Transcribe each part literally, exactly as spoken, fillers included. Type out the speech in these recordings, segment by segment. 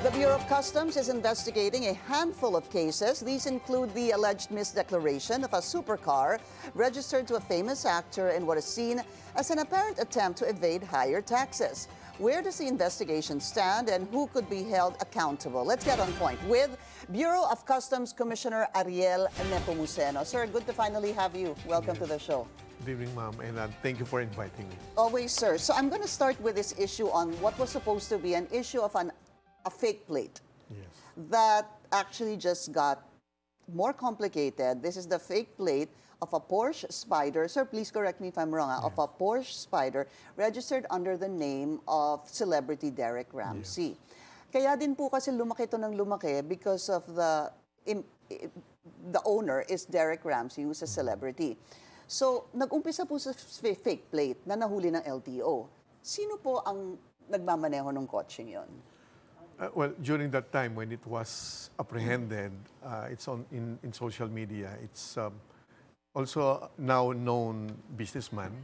The Bureau of Customs is investigating a handful of cases. These include the alleged misdeclaration of a supercar registered to a famous actor in what is seen as an apparent attempt to evade higher taxes. Where does the investigation stand and who could be held accountable? Let's get on point with Bureau of Customs Commissioner Ariel Nepomuceno. Sir, good to finally have you. Welcome to the show. Good evening, ma'am, and uh, thank you for inviting me. Always, sir. So I'm going to start with this issue on what was supposed to be an issue of an, a fake plate. Yes. That actually just got more complicated. This is the fake plate of a Porsche Spider. Sir, please correct me if I'm wrong. Yes. Of a Porsche Spider registered under the name of celebrity Derek Ramsey. Yes. Kaya din po kasi lumaki ito ng lumaki because of the, im, the owner is Derek Ramsey, who's a celebrity. So, nag-umpisa po sa fake plate na nahuli ng L T O. Sino po ang nagmamaneho ng kotseng yon? Uh, well, during that time when it was apprehended, uh, it's on in, in social media. It's um, also now known businessman.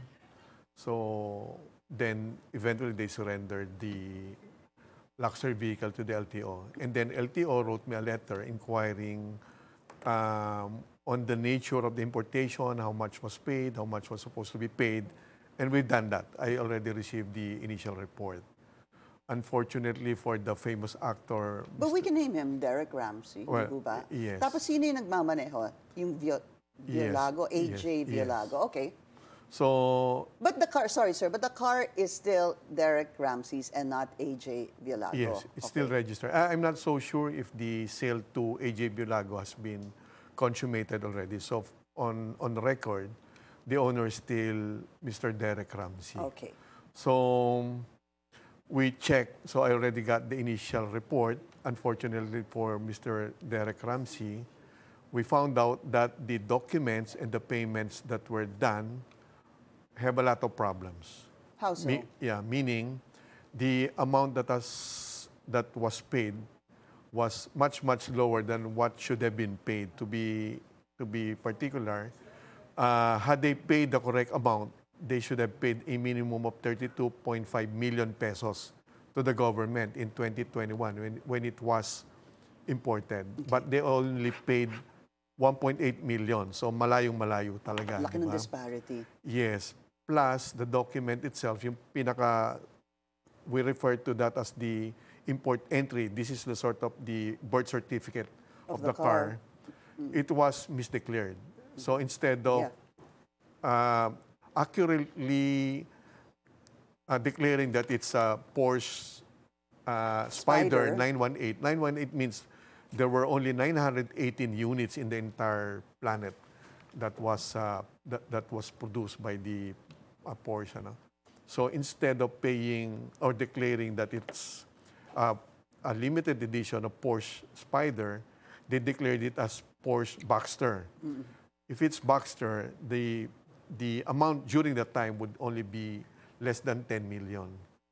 So then eventually they surrendered the luxury vehicle to the L T O. And then L T O wrote me a letter inquiring um, on the nature of the importation, how much was paid, how much was supposed to be paid. And we've done that. I already received the initial report. Unfortunately for the famous actor... But we can name him Derek Ramsey, well, di ba? Yes. Tapos sino yung nagmamaneho? Yung Violago, A J yes, Violago. yes. Okay. So... But the car, sorry sir, but the car is still Derek Ramsey's and not A J Violago. Yes, it's okay. still registered. I, I'm not so sure if the sale to A J Violago has been consummated already. So on, on record, the owner is still Mister Derek Ramsey. Okay. So we checked. So I already got the initial report. Unfortunately for Mister Derek Ramsey, we found out that the documents and the payments that were done have a lot of problems. How so? Me, yeah, meaning the amount that, has, that was paid was much, much lower than what should have been paid. To be, to be particular, uh, had they paid the correct amount, they should have paid a minimum of thirty-two point five million pesos to the government in twenty twenty-one when, when it was imported. Okay. But they only paid one point eight million. So malayong malayo talaga. Laki diba? ng disparity. Yes. Plus, the document itself, yung pinaka, we refer to that as the import entry. This is the sort of the birth certificate of, of the, the car. car. Mm. It was misdeclared. So instead of yeah. uh, accurately uh, declaring that it's a Porsche uh, Spider, Spider nine one eight. nine one eight means there were only nine hundred eighteen units in the entire planet that was uh, that, that was produced by the uh, Porsche. No? So instead of paying or declaring that it's uh, a limited edition of Porsche Spider, they declared it as Porsche Boxster. Mm. If it's Boxster, the the amount during that time would only be less than ten million.